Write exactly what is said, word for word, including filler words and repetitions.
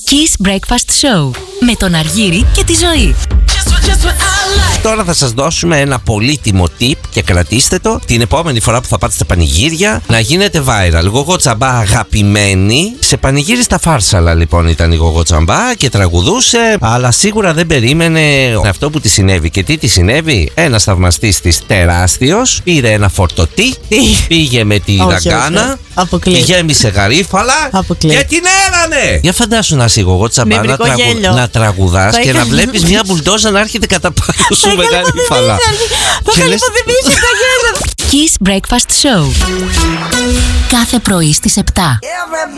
Kiss Breakfast Show με τον Αργύρη και τη Ζωή. Τώρα θα σας δώσουμε ένα πολύτιμο tip και κρατήστε το την επόμενη φορά που θα πάτε στα πανηγύρια να γίνετε viral. Γογό Τσαμπά αγαπημένη. Σε πανηγύρι στα Φάρσαλα λοιπόν ήταν η Γογό Τσαμπά και τραγουδούσε, αλλά σίγουρα δεν περίμενε αυτό που τη συνέβη. Και τι τη συνέβη? Ένας θαυμαστής της τεράστιος πήρε ένα φορτωτή, πήγε με τη δαγκάνα, τη γέμισε γαρίφαλα και την έρανε. Για φαντάσου να είσαι η Γογό Τσαμπά να, τραγου... να τραγουδάς και να βλέπεις μια μπουλντόζα να έρχεται κατά πάνω σου με γαρίφαλα. Θα λες... Kiss Breakfast Show κάθε πρωί στις επτά.